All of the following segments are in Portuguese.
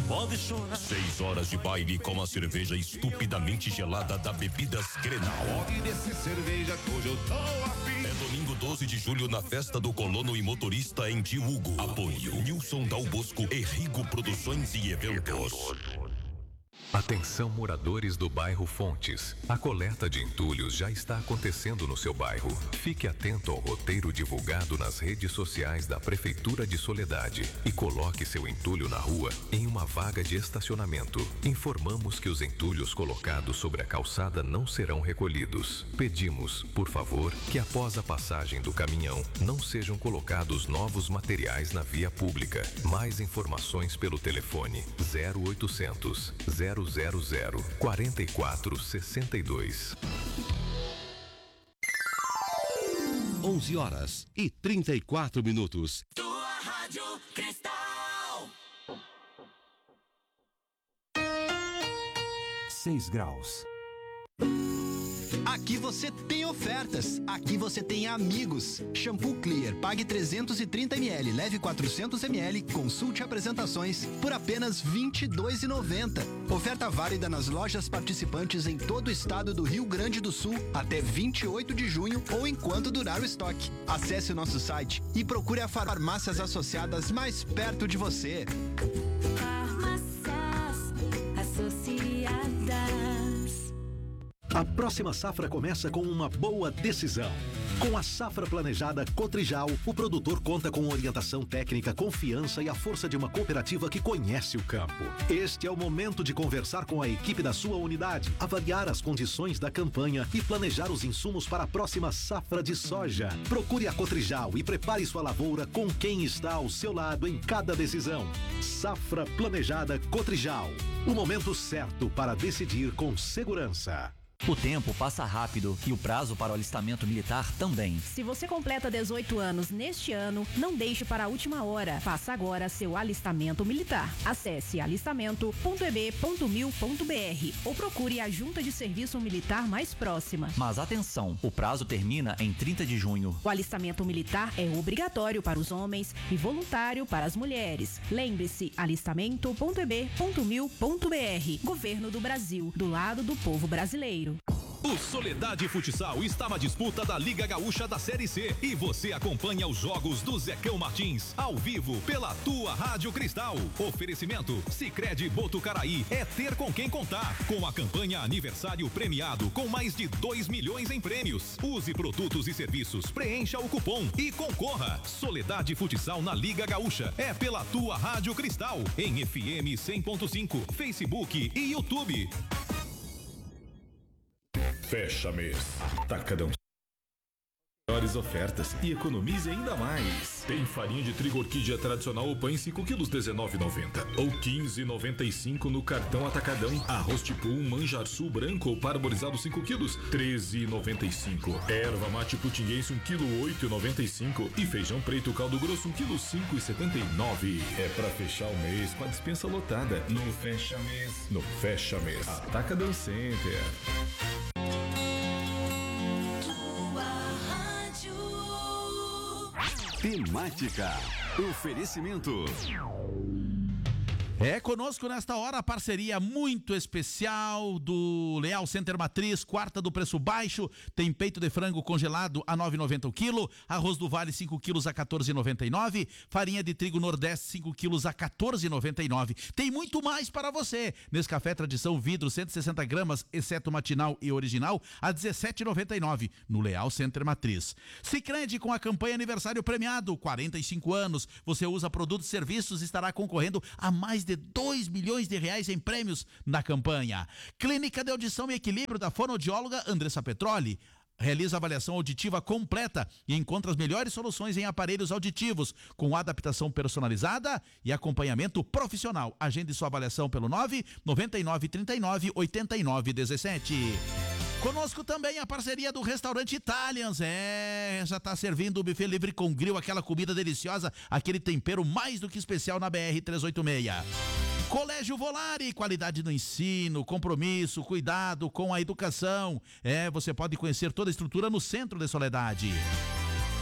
pode chorar. 6 horas de baile com a cerveja estupidamente gelada da Bebidas Grenal. Pode descer cerveja que hoje eu tô afim. É domingo 12 de julho na festa do colono e motorista em Diogo. Apoio Nilson Dal Bosco e Rigo Produções e Eventos. Atenção, moradores do bairro Fontes. A coleta de entulhos já está acontecendo no seu bairro. Fique atento ao roteiro divulgado nas redes sociais da Prefeitura de Soledade e coloque seu entulho na rua em uma vaga de estacionamento. Informamos que os entulhos colocados sobre a calçada não serão recolhidos. Pedimos, por favor, que após a passagem do caminhão não sejam colocados novos materiais na via pública. Mais informações pelo telefone 0800 000 4462. 11h34. Tua Rádio Cristal. 6 graus. Aqui você tem ofertas, aqui você tem amigos. Shampoo Clear, pague 330 ml, leve 400 ml, consulte apresentações por apenas R$ 22,90. Oferta válida nas lojas participantes em todo o estado do Rio Grande do Sul até 28 de junho ou enquanto durar o estoque. Acesse o nosso site e procure as farmácias associadas mais perto de você. Farmácias associadas. A próxima safra começa com uma boa decisão. Com a safra planejada Cotrijal, o produtor conta com orientação técnica, confiança e a força de uma cooperativa que conhece o campo. Este é o momento de conversar com a equipe da sua unidade, avaliar as condições da campanha e planejar os insumos para a próxima safra de soja. Procure a Cotrijal e prepare sua lavoura com quem está ao seu lado em cada decisão. Safra planejada Cotrijal. O momento certo para decidir com segurança. O tempo passa rápido e o prazo para o alistamento militar também. Se você completa 18 anos neste ano, não deixe para a última hora. Faça agora seu alistamento militar. Acesse alistamento.eb.mil.br ou procure a junta de serviço militar mais próxima. Mas atenção, o prazo termina em 30 de junho. O alistamento militar é obrigatório para os homens e voluntário para as mulheres. Lembre-se, alistamento.eb.mil.br. Governo do Brasil, do lado do povo brasileiro. O Soledade Futsal está na disputa da Liga Gaúcha da Série C e você acompanha os jogos do Zecão Martins ao vivo pela tua Rádio Cristal. Oferecimento Sicredi Botucaraí, é ter com quem contar. Com a campanha Aniversário Premiado com mais de 2 milhões em prêmios. Use produtos e serviços, preencha o cupom e concorra. Soledade Futsal na Liga Gaúcha é pela tua Rádio Cristal em FM 100.5, Facebook e YouTube. Fecha mês. Atacadão. Melhores ofertas e economize ainda mais. Tem farinha de trigo orquídea tradicional ou pães 5 quilos 19,90 ou 15,95 no cartão Atacadão. Arroz tipo 1 manjarçu branco ou parborizado 5 quilos 13,95. Erva mate putinguense 1 quilo 8,95 e feijão preto caldo grosso 1 quilo 5,79. É pra fechar o mês com a dispensa lotada. No fecha mês. No fecha mês. Atacadão Center. Temática. Oferecimento. É conosco nesta hora a parceria muito especial do Leal Center Matriz, quarta do preço baixo, tem peito de frango congelado a 9,90 o quilo, arroz do Vale 5 quilos a 14,99, farinha de trigo Nordeste 5 quilos a 14,99. Tem muito mais para você. Nescafé Tradição Vidro 160 gramas, exceto matinal e original, a 17,99 no Leal Center Matriz. Sicredi com a campanha aniversário premiado, 45 anos, você usa produtos e serviços e estará concorrendo a mais de 2 milhões de reais em prêmios na campanha. Clínica de Audição e Equilíbrio da fonoaudióloga Andressa Petroli. Realiza avaliação auditiva completa e encontra as melhores soluções em aparelhos auditivos, com adaptação personalizada e acompanhamento profissional. Agende sua avaliação pelo 99939 8917. Conosco também a parceria do Restaurante Italians, já tá servindo o buffet livre com grill, aquela comida deliciosa, aquele tempero mais do que especial na BR-386. Colégio Volare, qualidade no ensino, compromisso, cuidado com a educação. Você pode conhecer toda a estrutura no centro de Soledade.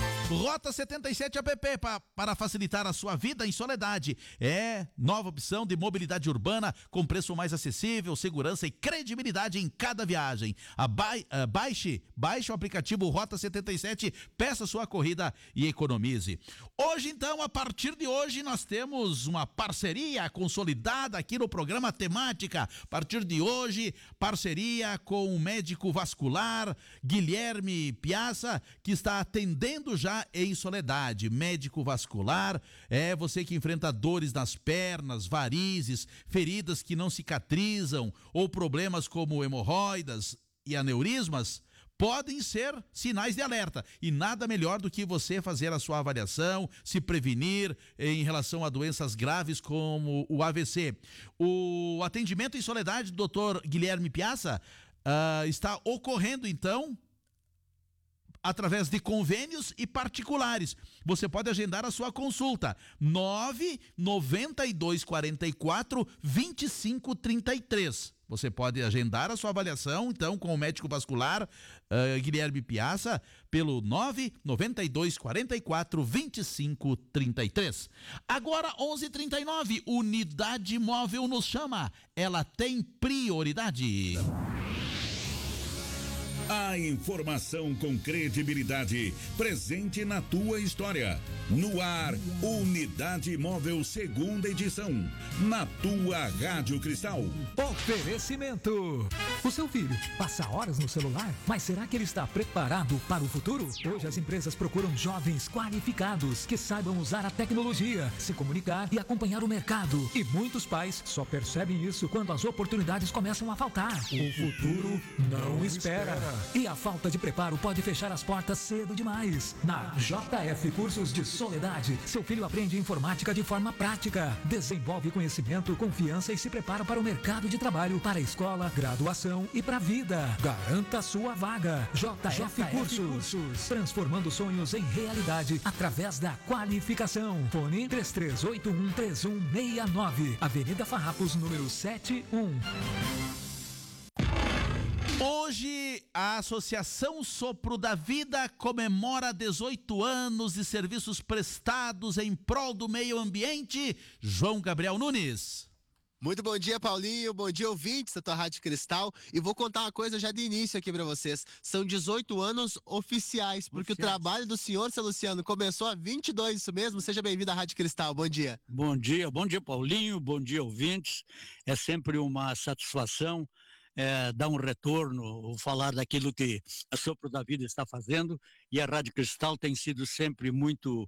Rota 77 app para facilitar a sua vida em Soledade. É nova opção de mobilidade urbana com preço mais acessível, segurança e credibilidade em cada viagem. Baixe o aplicativo Rota 77, peça sua corrida e economize. Hoje, então, a partir de hoje, nós temos uma parceria consolidada aqui no programa Temática. A partir de hoje, parceria com o médico vascular Guilherme Piazza, que está atendendo já em Soledade. Médico vascular é você que enfrenta dores nas pernas, varizes, feridas que não cicatrizam ou problemas como hemorroidas e aneurismas. Podem ser sinais de alerta e nada melhor do que você fazer a sua avaliação, se prevenir em relação a doenças graves como o AVC. O atendimento em Soledade do Dr. Guilherme Piazza está ocorrendo, então, através de convênios e particulares. Você pode agendar a sua consulta. 99244-2533. Você pode agendar a sua avaliação, então, com o médico vascular Guilherme Piazza, pelo 99244-2533. Agora, 11h39, Unidade Móvel nos chama. Ela tem prioridade. A informação com credibilidade, presente na tua história. No ar, Unidade Móvel, segunda edição. Na tua Rádio Cristal. Oferecimento. O seu filho passa horas no celular, mas será que ele está preparado para o futuro? Hoje as empresas procuram jovens qualificados que saibam usar a tecnologia, se comunicar e acompanhar o mercado. E muitos pais só percebem isso quando as oportunidades começam a faltar. O futuro não espera. E a falta de preparo pode fechar as portas cedo demais. Na JF Cursos de Soledade, seu filho aprende informática de forma prática, desenvolve conhecimento, confiança e se prepara para o mercado de trabalho, para a escola, graduação e para a vida. Garanta sua vaga. JF Cursos, transformando sonhos em realidade através da qualificação. Fone 33813169, Avenida Farrapos, número 71. Hoje, a Associação Sopro da Vida comemora 18 anos de serviços prestados em prol do meio ambiente. João Gabriel Nunes. Muito bom dia, Paulinho. Bom dia, ouvintes da tua Rádio Cristal. E vou contar uma coisa já de início aqui pra vocês. São 18 anos oficiais, porque o trabalho do senhor, seu Luciano, começou há 22, isso mesmo? Seja bem-vindo à Rádio Cristal. Bom dia. Bom dia, Paulinho. Bom dia, ouvintes. É sempre uma satisfação dar um retorno, falar daquilo que a Sopro da Vida está fazendo, e a Rádio Cristal tem sido sempre muito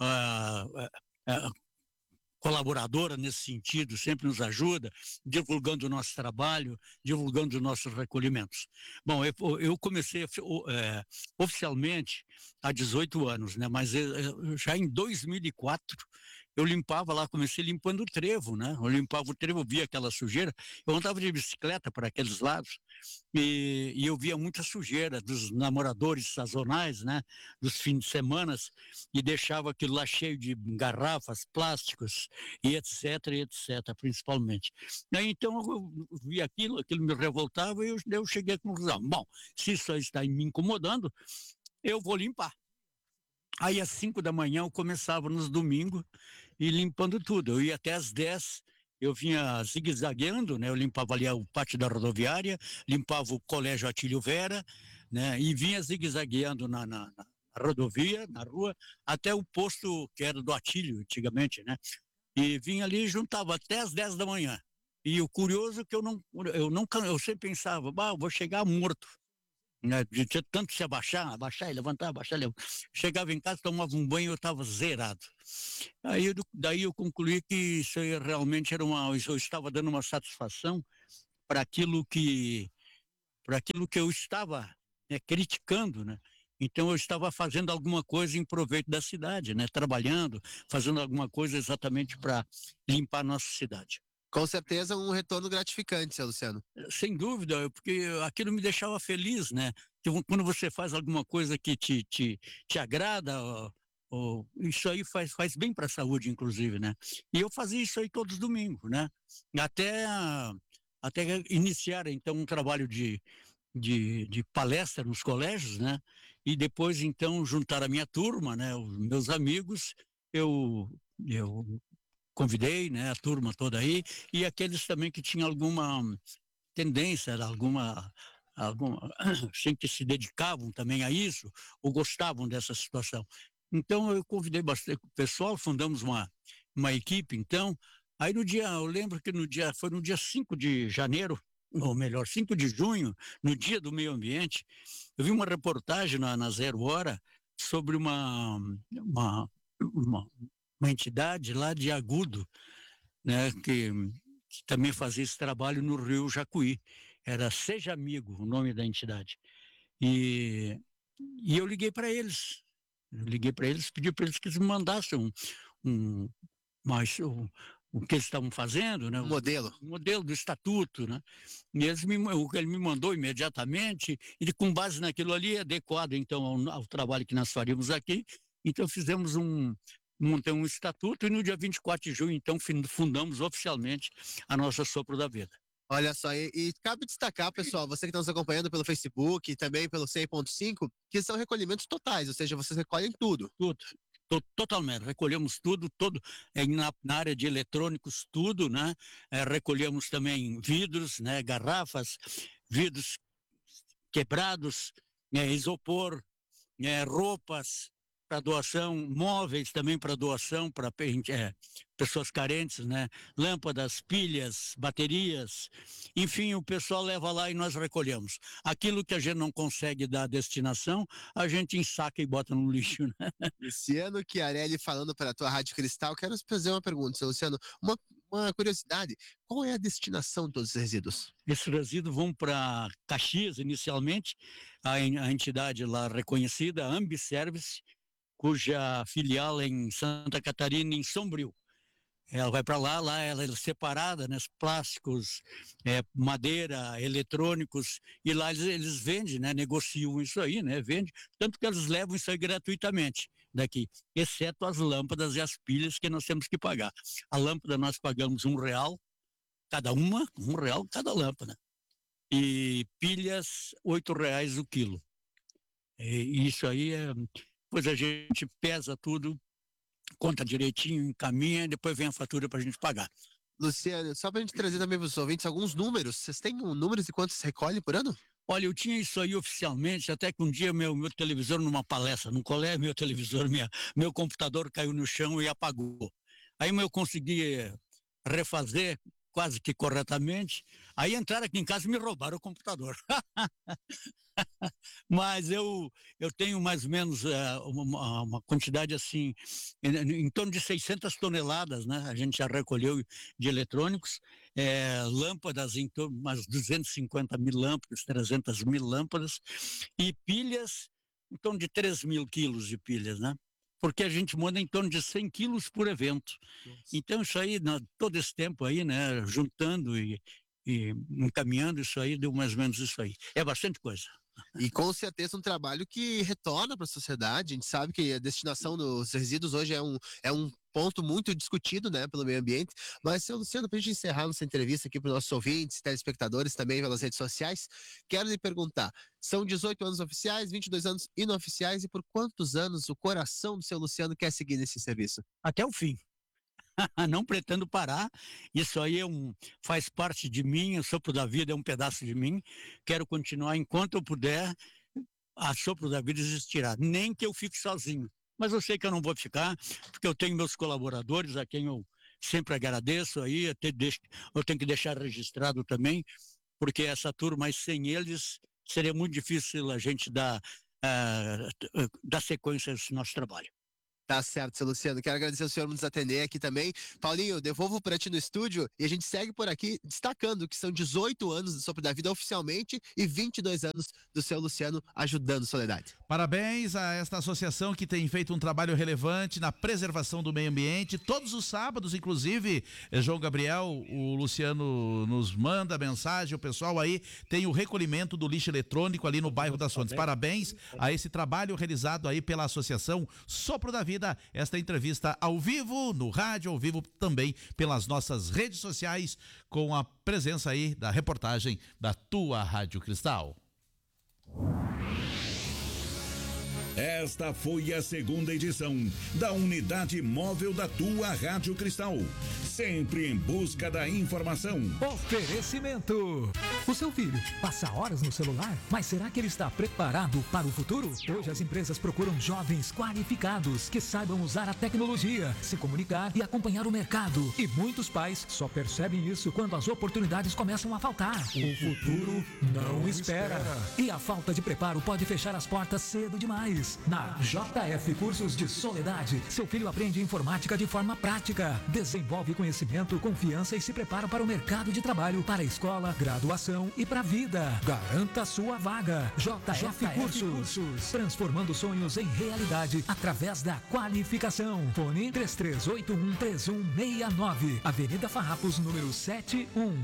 colaboradora nesse sentido, sempre nos ajuda, divulgando o nosso trabalho, divulgando os nossos recolhimentos. Bom, eu comecei oficialmente há 18 anos, né? Mas já em 2004 eu limpava lá, comecei limpando o trevo, né? Eu limpava o trevo, via aquela sujeira, eu andava de bicicleta para aqueles lados e eu via muita sujeira dos namoradores sazonais, né? Dos fins de semana, e deixava aquilo lá cheio de garrafas, plásticos e etc, principalmente. Aí, então eu vi aquilo me revoltava e eu cheguei à conclusão, bom, se isso está me incomodando, eu vou limpar. Aí às 5 da manhã eu começava nos domingos e limpando tudo. Eu ia até às 10, eu vinha zigue-zagueando, né? Eu limpava ali o pátio da rodoviária, limpava o Colégio Atílio Vera, né? E vinha zigue-zagueando na rodovia, na rua, até o posto que era do Atílio antigamente, né? E vinha ali e juntava até às 10 da manhã. E o curioso é que eu sempre pensava, vou chegar morto. Né, de tanto se abaixar e levantar, chegava em casa, tomava um banho e eu estava zerado. Daí eu concluí que isso aí realmente eu estava dando uma satisfação para aquilo que eu estava criticando, né? Então eu estava fazendo alguma coisa em proveito da cidade, né? Trabalhando, fazendo alguma coisa exatamente para limpar a nossa cidade. Com certeza um retorno gratificante, seu Luciano. Sem dúvida, porque aquilo me deixava feliz, né? Que quando você faz alguma coisa que te agrada, isso aí faz bem para a saúde, inclusive, né? E eu fazia isso aí todos os domingos, né? Até iniciar, então, um trabalho de palestra nos colégios, né? e depois então juntar a minha turma, né, os meus amigos, eu convidei, né, a turma toda aí, e aqueles também que tinham alguma tendência, alguma assim, que se dedicavam também a isso, ou gostavam dessa situação. Então eu convidei bastante o pessoal, fundamos uma equipe, então, aí eu lembro que foi no dia 5 de janeiro, ou melhor, 5 de junho, no Dia do Meio Ambiente, eu vi uma reportagem na Zero Hora sobre uma entidade lá de Agudo, né, que também fazia esse trabalho no Rio Jacuí. Era Seja Amigo, o nome da entidade. E eu liguei para eles. Pedi para eles que eles me mandassem o que eles estavam fazendo, né? O modelo do estatuto, né? E ele me mandou imediatamente, e com base naquilo ali, adequado então ao trabalho que nós faríamos aqui, então montamos um estatuto, e no dia 24 de junho, então, fundamos oficialmente a nossa Sopro da Vida. Olha só, e cabe destacar, pessoal, você que está nos acompanhando pelo Facebook e também pelo 100.5, que são recolhimentos totais, ou seja, vocês recolhem tudo. Tudo. Totalmente, recolhemos tudo, na área de eletrônicos, tudo, né? Recolhemos também vidros, né? Garrafas, vidros quebrados, isopor, roupas para doação, móveis também para doação para pessoas carentes, né? Lâmpadas, pilhas, baterias, enfim, o pessoal leva lá e nós recolhemos. Aquilo que a gente não consegue dar destinação, a gente ensaca e bota no lixo, né? Luciano Chiarelli falando para a tua Rádio Cristal, quero fazer uma pergunta, seu Luciano, uma curiosidade, qual é a destinação de todos os resíduos? Esses resíduos vão para Caxias inicialmente, a entidade lá reconhecida, a Ambiservice, cuja filial é em Santa Catarina, em Sombrio. Ela vai para lá ela é separada, né? Plásticos, madeira, eletrônicos, e lá eles vendem, né? Negociam isso aí, né? Vendem, tanto que eles levam isso aí gratuitamente daqui, exceto as lâmpadas e as pilhas que nós temos que pagar. A lâmpada nós pagamos R$1 cada uma, R$1 cada lâmpada. E pilhas, R$8 o quilo. E isso aí depois a gente pesa tudo, conta direitinho, encaminha, e depois vem a fatura para a gente pagar. Luciano, só para a gente trazer também para os ouvintes alguns números, vocês têm números de quantos recolhem por ano? Olha, eu tinha isso aí oficialmente, até que um dia meu televisor numa palestra, no colégio, meu televisor, meu computador caiu no chão e apagou. Aí eu consegui refazer quase que corretamente, aí entraram aqui em casa e me roubaram o computador. Mas eu tenho mais ou menos uma quantidade assim, em torno de 600 toneladas, né? A gente já recolheu de eletrônicos, lâmpadas em torno de umas 250 mil lâmpadas, 300 mil lâmpadas, e pilhas em torno de 3 mil quilos de pilhas, né? Porque a gente manda em torno de 100 quilos por evento. Nossa. Então isso aí, todo esse tempo aí, né, juntando e encaminhando isso aí, deu mais ou menos isso aí. É bastante coisa. E com certeza um trabalho que retorna para a sociedade. A gente sabe que a destinação dos resíduos hoje é um ponto muito discutido, né, pelo meio ambiente. Mas, seu Luciano, para a gente encerrar nossa entrevista aqui para os nossos ouvintes, telespectadores também pelas redes sociais, quero lhe perguntar, são 18 anos oficiais, 22 anos inoficiais, e por quantos anos o coração do seu Luciano quer seguir nesse serviço? Até o fim. Não pretendo parar, isso aí faz parte de mim, o Sopro da Vida é um pedaço de mim, quero continuar enquanto eu puder, a Sopro da Vida existirá, nem que eu fique sozinho, mas eu sei que eu não vou ficar, porque eu tenho meus colaboradores a quem eu sempre agradeço aí, eu tenho que deixar registrado também, porque essa turma, mas sem eles, seria muito difícil a gente dar sequência a esse nosso trabalho. Tá certo, seu Luciano. Quero agradecer ao senhor por nos atender aqui também. Paulinho, devolvo para ti no estúdio e a gente segue por aqui destacando que são 18 anos do Sopro da Vida oficialmente e 22 anos do seu Luciano ajudando Soledade. Parabéns a esta associação que tem feito um trabalho relevante na preservação do meio ambiente. Todos os sábados, inclusive, João Gabriel, o Luciano nos manda mensagem, o pessoal aí tem o recolhimento do lixo eletrônico ali no bairro das Fontes. Parabéns a esse trabalho realizado aí pela associação Sopro da Vida. Esta entrevista ao vivo, no rádio, ao vivo também pelas nossas redes sociais, com a presença aí da reportagem da tua Rádio Cristal. Esta foi a segunda edição da Unidade Móvel da tua Rádio Cristal. Sempre em busca da informação. Oferecimento. O seu filho passa horas no celular, mas será que ele está preparado para o futuro? Hoje as empresas procuram jovens qualificados que saibam usar a tecnologia, se comunicar e acompanhar o mercado. E muitos pais só percebem isso quando as oportunidades começam a faltar. O futuro não espera. E a falta de preparo pode fechar as portas cedo demais. Na JF Cursos de Soledade, seu filho aprende informática de forma prática, desenvolve conhecimento, confiança e se prepara para o mercado de trabalho, para a escola, graduação e para a vida. Garanta sua vaga. JF Cursos, transformando sonhos em realidade através da qualificação. Fone 33813169, Avenida Farrapos, número 71.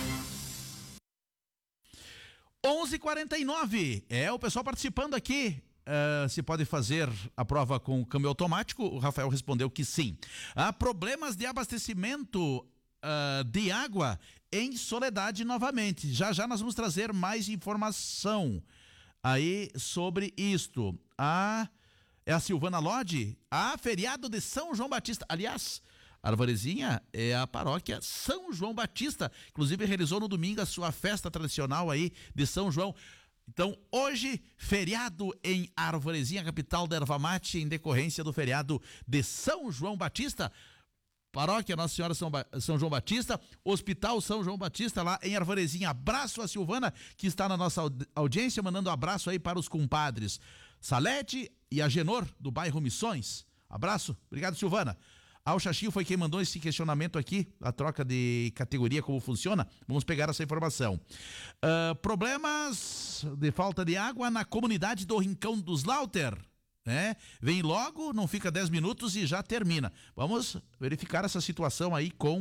11h49. O pessoal participando aqui. Se pode fazer a prova com câmbio automático? O Rafael respondeu que sim. Problemas de abastecimento de água em Soledade novamente. Já nós vamos trazer mais informação aí sobre isto. É a Silvana Lodi? Feriado de São João Batista. Aliás, Arvorezinha é a paróquia São João Batista. Inclusive realizou no domingo a sua festa tradicional aí de São João. Então, hoje, feriado em Arvorezinha, capital da erva mate, em decorrência do feriado de São João Batista. Paróquia Nossa Senhora São João Batista, Hospital São João Batista, lá em Arvorezinha. Abraço a Silvana, que está na nossa audiência, mandando um abraço aí para os compadres Salete e a Genor, do bairro Missões. Abraço, obrigado, Silvana. O Xaxinho foi quem mandou esse questionamento aqui, a troca de categoria, como funciona. Vamos pegar essa informação. Problemas de falta de água na comunidade do Rincão dos Lauter. Vem logo, não fica 10 minutos e já termina. Vamos verificar essa situação aí com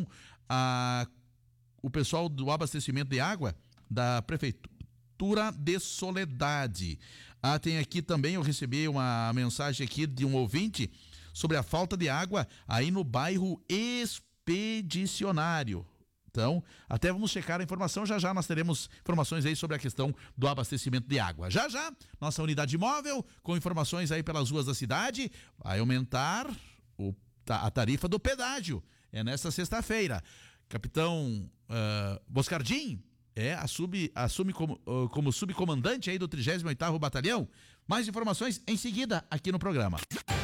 o pessoal do abastecimento de água da Prefeitura de Soledade. Tem aqui também, eu recebi uma mensagem aqui de um ouvinte sobre a falta de água aí no bairro Expedicionário. Então, até vamos checar a informação, já nós teremos informações aí sobre a questão do abastecimento de água. Já, nossa unidade móvel, com informações aí pelas ruas da cidade, vai aumentar a tarifa do pedágio, nesta sexta-feira. Capitão Boscardim assume como subcomandante aí do 38º Batalhão. Mais informações em seguida aqui no programa.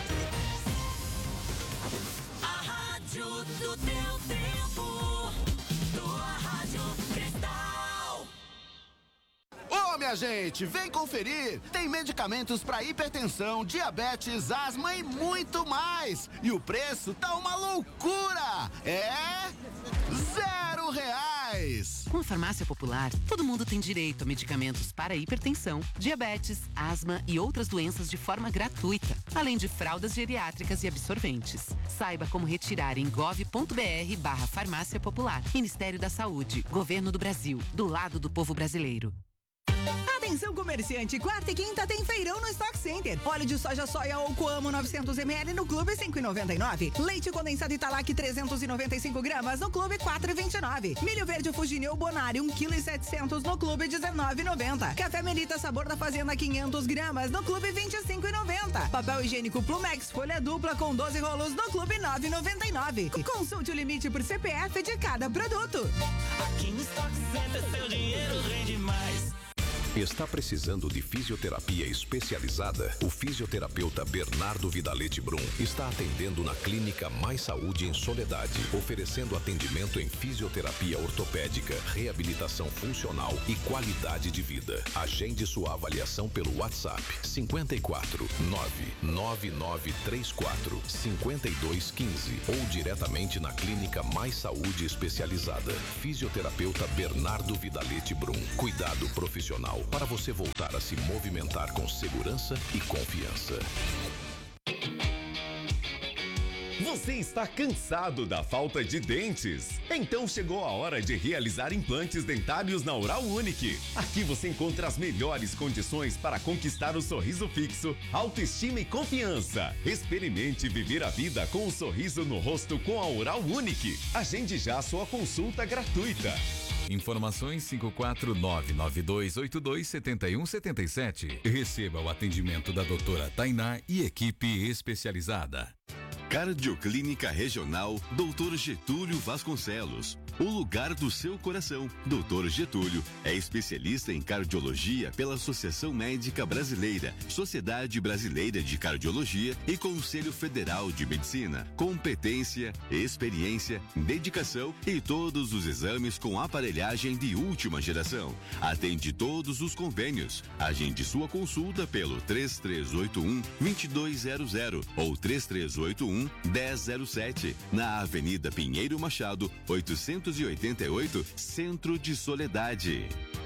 Do teu tempo, tua Rádio Cristal. Minha gente, vem conferir! Tem medicamentos para hipertensão, diabetes, asma e muito mais! E o preço tá uma loucura! R$0! Com a Farmácia Popular, todo mundo tem direito a medicamentos para hipertensão, diabetes, asma e outras doenças de forma gratuita, além de fraldas geriátricas e absorventes. Saiba como retirar em gov.br/Farmácia Popular. Ministério da Saúde, Governo do Brasil, do lado do povo brasileiro. Atenção comerciante, quarta e quinta tem feirão no Stock Center. Óleo de soja ou Coamo 900 ml no Clube 5,99. Leite condensado Italac 395 gramas no Clube 4,29. Milho verde Fugineu Bonari 1,7 kg no Clube 19,90. Café Melita Sabor da Fazenda 500 gramas no Clube 25,90. Papel higiênico Plumex folha dupla com 12 rolos no Clube 9,99. Consulte o limite por CPF de cada produto. Aqui no Stock Center seu dinheiro rende mais. Está precisando de fisioterapia especializada? O fisioterapeuta Bernardo Vidalete Brum está atendendo na Clínica Mais Saúde em Soledade, oferecendo atendimento em fisioterapia ortopédica, reabilitação funcional e qualidade de vida. Agende sua avaliação pelo WhatsApp 54 99934 5215 ou diretamente na Clínica Mais Saúde Especializada. Fisioterapeuta Bernardo Vidalete Brum. Cuidado profissional para você voltar a se movimentar com segurança e confiança. Você está cansado da falta de dentes? Então chegou a hora de realizar implantes dentários na Oral Unique. Aqui você encontra as melhores condições para conquistar o sorriso fixo, autoestima e confiança. Experimente viver a vida com um sorriso no rosto com a Oral Unique. Agende já sua consulta gratuita. Informações 54992827177. Receba o atendimento da doutora Tainá e equipe especializada. Cardioclínica Regional Dr. Getúlio Vasconcelos. O lugar do seu coração. Dr. Getúlio é especialista em cardiologia pela Associação Médica Brasileira, Sociedade Brasileira de Cardiologia e Conselho Federal de Medicina. Competência, experiência, dedicação e todos os exames com aparelhagem de última geração. Atende todos os convênios. Agende sua consulta pelo 3381-2200 ou 3381-1007 na Avenida Pinheiro Machado, 888, Centro de Soledade.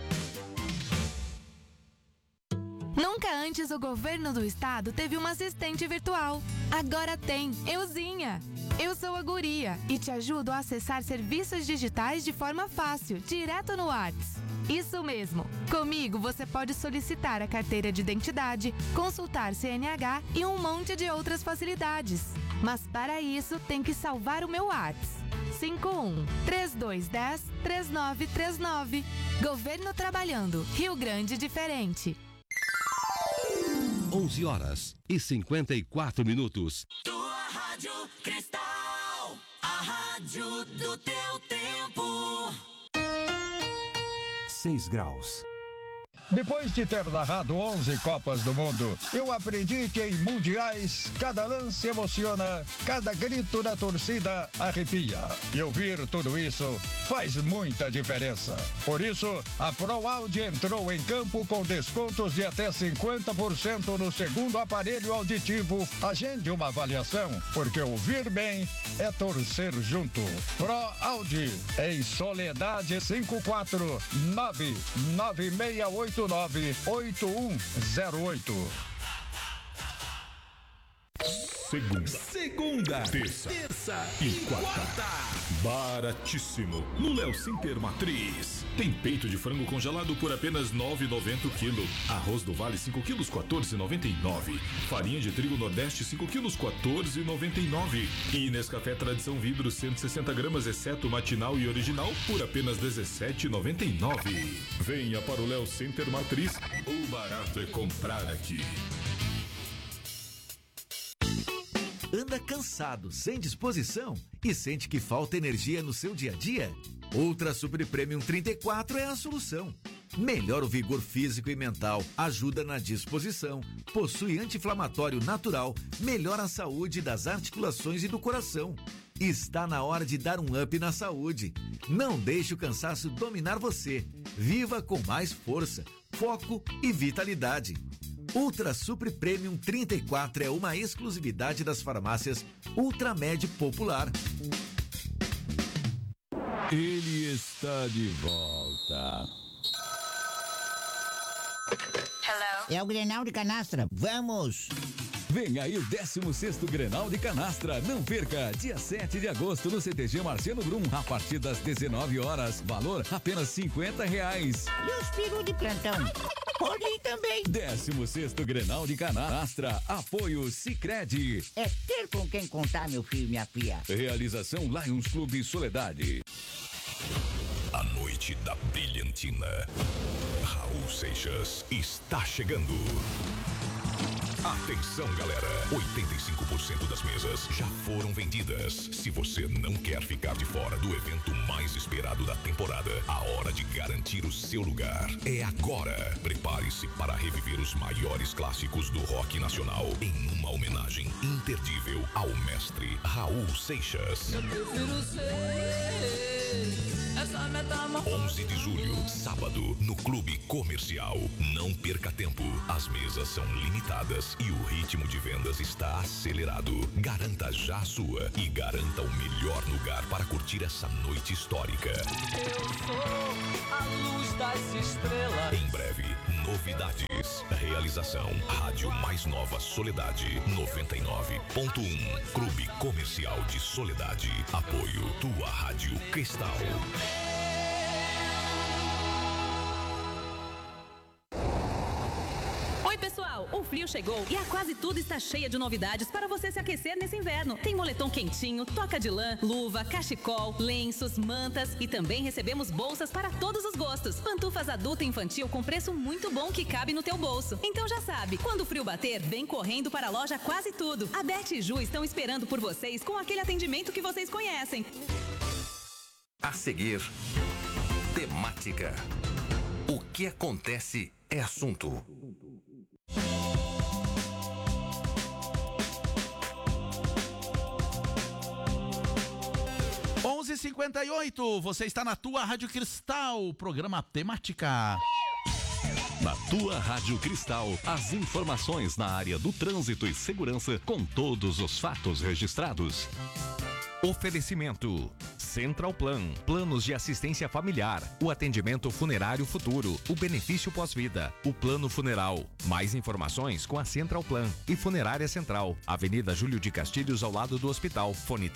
Nunca antes o governo do estado teve uma assistente virtual. Agora tem, Euzinha. Eu sou a Guria e te ajudo a acessar serviços digitais de forma fácil, direto no WhatsApp. Isso mesmo. Comigo você pode solicitar a carteira de identidade, consultar CNH e um monte de outras facilidades. Mas para isso tem que salvar o meu WhatsApp. 51-3210-3939. Governo trabalhando. Rio Grande diferente. 11h54. Tua Rádio Cristal, a rádio do teu tempo. 6 graus. Depois de ter narrado 11 Copas do Mundo, eu aprendi que em mundiais, cada lance emociona, cada grito da torcida arrepia. E ouvir tudo isso faz muita diferença. Por isso, a ProAudio entrou em campo com descontos de até 50% no segundo aparelho auditivo. Agende uma avaliação, porque ouvir bem é torcer junto. ProAudio, em Soledade 54996898108. Segunda, terça e quarta. Baratíssimo no Léo Center Matriz. Tem peito de frango congelado por apenas R$ 9,90 o quilo. Arroz do Vale 5 quilos, R$ 14,99. Farinha de trigo Nordeste 5 quilos, R$ 14,99. E Nescafé Tradição Vidro 160 gramas, exceto matinal e original, por apenas R$ 17,99. Venha para o Léo Center Matriz. O barato é comprar aqui. Anda cansado, sem disposição e sente que falta energia no seu dia a dia? Ultra Super Premium 34 é a solução. Melhora o vigor físico e mental, ajuda na disposição, possui anti-inflamatório natural, melhora a saúde das articulações e do coração. Está na hora de dar um up na saúde. Não deixe o cansaço dominar você. Viva com mais força, foco e vitalidade. Ultra Super Premium 34 é uma exclusividade das farmácias Ultramed Popular. Ele está de volta. Hello? É o Grenal de Canastra. Vamos! Vem aí o 16º Grenal de Canastra. Não perca, dia 7 de agosto no CTG Marciano Brum, a partir das 19 horas. Valor apenas R$50. E os perus de plantão? Podem também. 16º Grenal de Canastra. Apoio Sicredi. É ter com quem contar, meu filho e minha filha. Realização Lions Clube Soledade. A noite da brilhantina. Raul Seixas está chegando. Atenção, galera! 85% das mesas já foram vendidas. Se você não quer ficar de fora do evento mais esperado da temporada, a hora de garantir o seu lugar é agora. Prepare-se para reviver os maiores clássicos do rock nacional em uma homenagem imperdível ao mestre Raul Seixas. 11 de julho, sábado, no Clube Comercial. Não perca tempo. As mesas são limitadas e o ritmo de vendas está acelerado. Garanta já a sua e garanta o melhor lugar para curtir essa noite histórica. Eu sou a luz das estrelas. Em breve, novidades. Realização Rádio Mais Nova Soledade 99.1. Clube Comercial de Soledade. Apoio Tua Rádio Cristal. Oi, pessoal! O frio chegou e a Quase Tudo está cheia de novidades para você se aquecer nesse inverno. Tem moletom quentinho, toca de lã, luva, cachecol, lenços, mantas e também recebemos bolsas para todos os gostos. Pantufas adulta e infantil com preço muito bom que cabe no teu bolso. Então já sabe, quando o frio bater, vem correndo para a loja Quase Tudo. A Beth e Ju estão esperando por vocês com aquele atendimento que vocês conhecem. A seguir, temática. O que acontece é assunto. (11h58), você está na tua Rádio Cristal, programa Temática. Na tua Rádio Cristal, as informações na área do trânsito e segurança com todos os fatos registrados. Oferecimento Central Plan, planos de assistência familiar, o atendimento funerário futuro, o benefício pós-vida, o plano funeral. Mais informações com a Central Plan e Funerária Central, Avenida Júlio de Castilhos, ao lado do hospital. Fone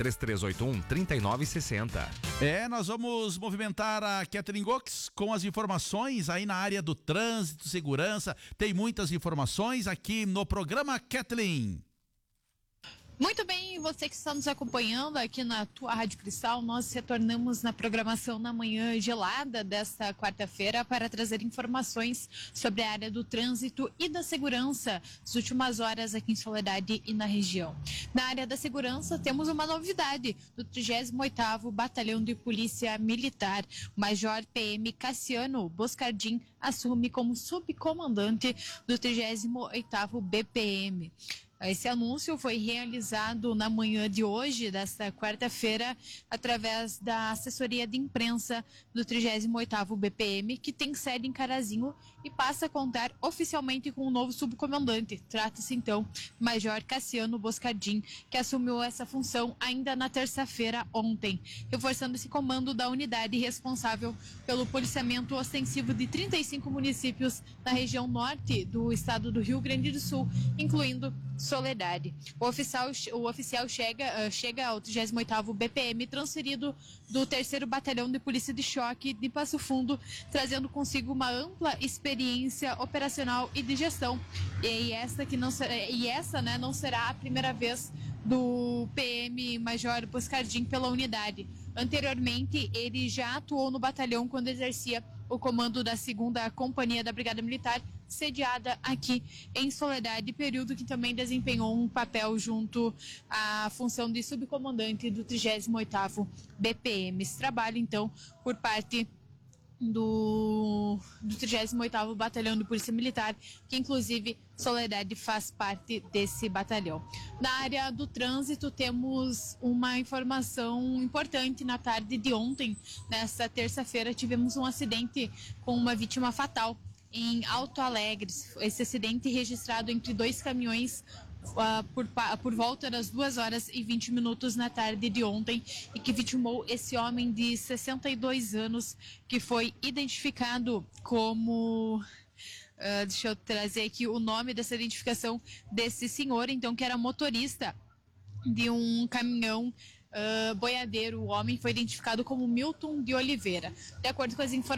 3381-3960. Nós vamos movimentar a Kathleen Gox com as informações aí na área do trânsito, segurança. Tem muitas informações aqui no programa, Kathleen. Muito bem, você que está nos acompanhando aqui na tua Rádio Cristal, nós retornamos na programação na manhã gelada desta quarta-feira para trazer informações sobre a área do trânsito e da segurança nas últimas horas aqui em Soledade e na região. Na área da segurança, temos uma novidade do 38º Batalhão de Polícia Militar. O Major PM Cassiano Boscardin assume como subcomandante do 38º BPM. Esse anúncio foi realizado na manhã de hoje, desta quarta-feira, através da assessoria de imprensa do 38º BPM, que tem sede em Carazinho e passa a contar oficialmente com um novo subcomandante. Trata-se, então, do Major Cassiano Boscardin, que assumiu essa função ainda na terça-feira ontem, reforçando esse comando da unidade responsável pelo policiamento ostensivo de 35 municípios na região norte do estado do Rio Grande do Sul, incluindo Soledade. O oficial chega ao 38º BPM, transferido do 3º Batalhão de Polícia de Choque de Passo Fundo, trazendo consigo uma ampla experiência operacional e de gestão. E essa não será a primeira vez do PM Major Boscardin pela unidade. Anteriormente, ele já atuou no batalhão quando exercia o comando da 2ª Companhia da Brigada Militar, sediada aqui em Soledade, período que também desempenhou um papel junto à função de subcomandante do 38º BPM. Esse trabalho, então, por parte do 38º Batalhão de Polícia Militar, que inclusive Soledade faz parte desse batalhão. Na área do trânsito, temos uma informação importante. Na tarde de ontem, nesta terça-feira, tivemos um acidente com uma vítima fatal em Alto Alegre. Esse acidente registrado entre dois caminhões por volta das 2h20 na tarde de ontem, e que vitimou esse homem de 62 anos, que foi identificado como... deixa eu trazer aqui o nome dessa identificação desse senhor, então, que era motorista de um caminhão boiadeiro. O homem foi identificado como Milton de Oliveira. De acordo com as informações